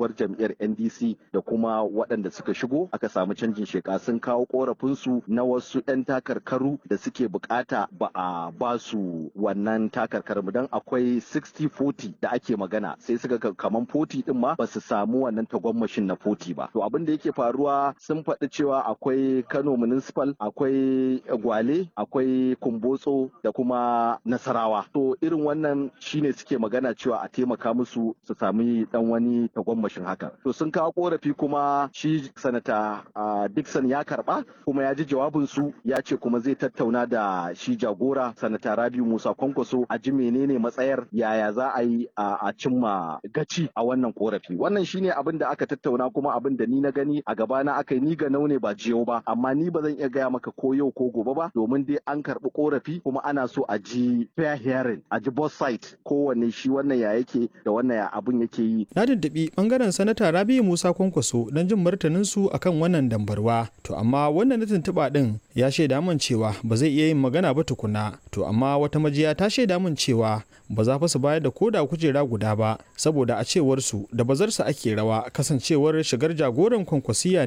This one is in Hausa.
tsohuwar jam'iyyar NDC da kuma waɗanda suka shigo aka samu canjin sheka sun kawo korafinsu na wasu 'yan takarkaru da suke bukata ba a ba su wannan takarkaru don akwai 60-40 da ake magana sai suka kaman 40 din ma ba su samu wannan tagwammashin na 40 ba. To abin da yake faruwa sun faɗi cewa akwai Kano Municipal, akwai Gwale, akwai Kumbotso da kuma Nasarawa. To irin wannan shine suke magana cewa a taimaka musu su sami dan wani tagwammashin haka. To sun kawo korafi kuma shi sanata Dixon ya karba kuma ya ji jawabin su ya ce kuma zai tattauna da shi jagora sanata Rabiu Musa Kwankwaso a ji menene matsayar yaya za a yi a cimma gaci a wannan korafi. Wannan shine abin da aka tattauna kuma abin da ni na gani a gabana aka yi ni ga naune ba jiyo ba amma ni ba zan iya gaya maka ko yau ko gobe ba domin dai an karbi korafi kuma ana so a ji fair hearing a ji both side kowanne shi wannan ya yake da wannan ya abin yake yi. Na dindibi bangaren sanata Rabiu Musa Kwankwaso don jin martanin su akan wannan dambarwa to amma wannan na tuntuɓa din ya shaida min cewa ba zai iya yin magana ba tukuna to amma wata majiya ta shaida min cewa ba za fa su bayar da koda kujera guda ba saboda a cewar su da bazarsa ake rawa kasancewar shigar jagoran Kwankwasiya